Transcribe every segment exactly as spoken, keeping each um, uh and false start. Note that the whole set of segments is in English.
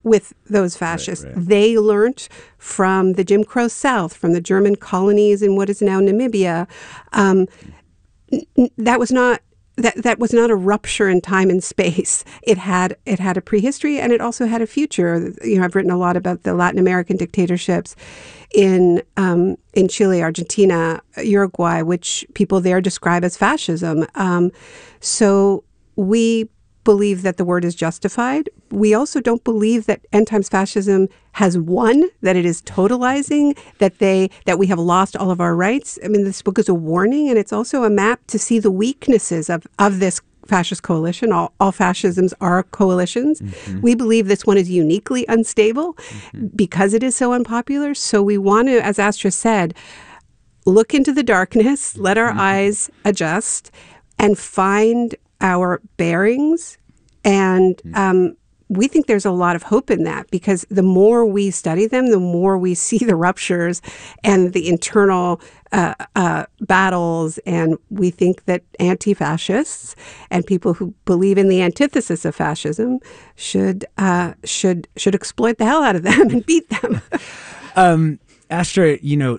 with those fascists. Right, right. They learned from the Jim Crow South, from the German colonies in what is now Namibia. Um, n- that was not that that was not a rupture in time and space. It had it had a prehistory, and it also had a future. You know, I've written a lot about the Latin American dictatorships in um, in Chile, Argentina, Uruguay, which people there describe as fascism. Um, so we believe that the word is justified. We also don't believe that end times fascism has won, that it is totalizing, that they that we have lost all of our rights. I mean, this book is a warning, and it's also a map to see the weaknesses of, of this fascist coalition. All, all fascisms are coalitions. Mm-hmm. We believe this one is uniquely unstable mm-hmm. because it is so unpopular. So we want to, as Astra said, look into the darkness, let our mm-hmm. eyes adjust, and find our bearings. And um, we think there's a lot of hope in that, because the more we study them, the more we see the ruptures and the internal uh, uh, battles. And we think that anti-fascists and people who believe in the antithesis of fascism should uh, should should exploit the hell out of them and beat them. um, Astra, you know,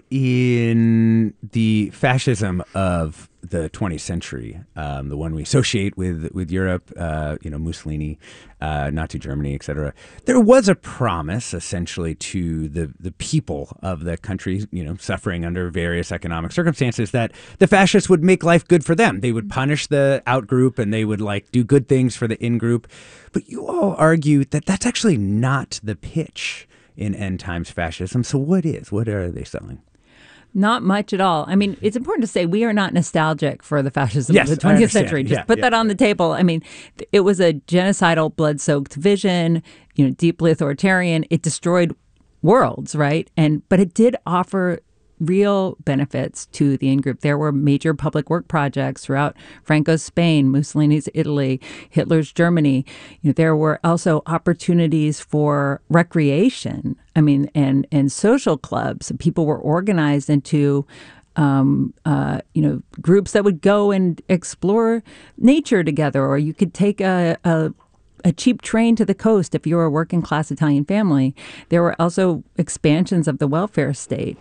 in the fascism of the twentieth century, um, the one we associate with with Europe, uh, you know, Mussolini, uh, Nazi Germany, et cetera, there was a promise essentially to the the people of the country, you know, suffering under various economic circumstances, that the fascists would make life good for them. They would punish the out group and they would like do good things for the in group. But you all argue that that's actually not the pitch in end times fascism. So what is? What are they selling? Not much at all. I mean, it's important to say we are not nostalgic for the fascism yes, of the twentieth century. Just yeah, put yeah, that on yeah. the table. I mean, it was a genocidal, blood-soaked vision, you know, deeply authoritarian. It destroyed worlds, right? And but it did offer real benefits to the in-group. There were major public work projects throughout Franco's Spain, Mussolini's Italy, Hitler's Germany. You know, there were also opportunities for recreation. I mean, and and social clubs. People were organized into Um, uh, you know, groups that would go and explore nature together, or you could take a, a a cheap train to the coast if you were a working class Italian family. There were also expansions of the welfare state.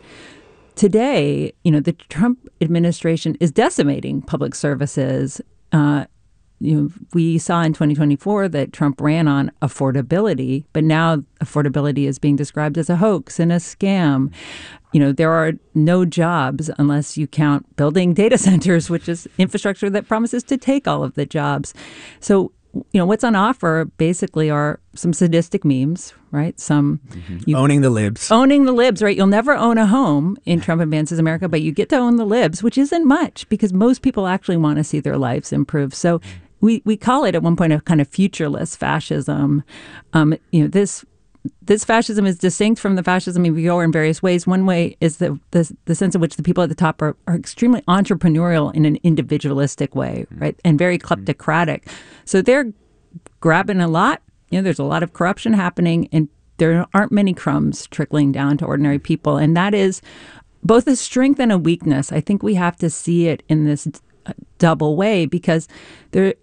Today, you know, the Trump administration is decimating public services. Uh, you know, we saw in twenty twenty-four that Trump ran on affordability, but now affordability is being described as a hoax and a scam. You know, there are no jobs unless you count building data centers, which is infrastructure that promises to take all of the jobs. So, you know, what's on offer basically are some sadistic memes, right? Some mm-hmm. you, owning the libs. Owning the libs, right? You'll never own a home in Trump Advances America, but you get to own the libs, which isn't much because most people actually want to see their lives improve. So we, we call it at one point a kind of futureless fascism. Um, you know, this This fascism is distinct from the fascism of yore in various ways. One way is the, the the sense in which the people at the top are, are extremely entrepreneurial in an individualistic way, right? And very kleptocratic. So they're grabbing a lot. You know, there's a lot of corruption happening, and there aren't many crumbs trickling down to ordinary people. And that is both a strength and a weakness. I think we have to see it in this double way, because there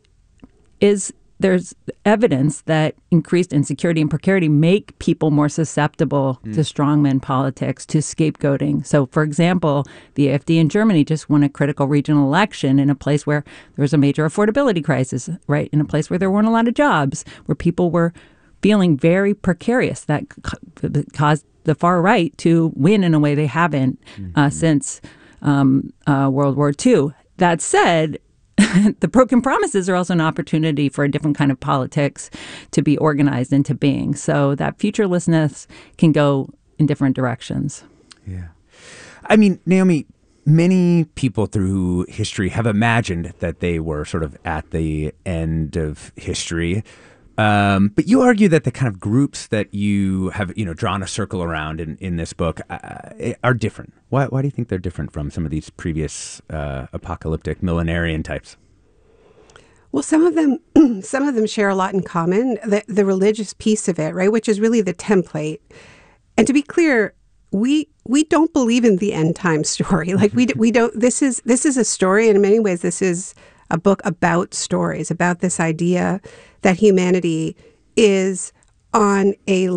is there's evidence that increased insecurity and precarity make people more susceptible mm. to strongman politics, to scapegoating. So, for example, the A F D in Germany just won a critical regional election in a place where there was a major affordability crisis, right? In a place where there weren't a lot of jobs, where people were feeling very precarious. That caused the far right to win in a way they haven't mm-hmm. uh, since um, uh, World War Two. That said, the broken promises are also an opportunity for a different kind of politics to be organized into being. So that futurelessness can go in different directions. Yeah. I mean, Naomi, many people through history have imagined that they were sort of at the end of history. Um, but you argue that the kind of groups that you have, you know, drawn a circle around in, in this book uh, are different. Why, why do you think they're different from some of these previous uh, apocalyptic millenarian types? Well, some of them, some of them share a lot in common. The, the religious piece of it, right, which is really the template. And to be clear, we we don't believe in the end time story. Like we we don't. This is this is a story, and in many ways, this is a book about stories, about this idea that humanity is on a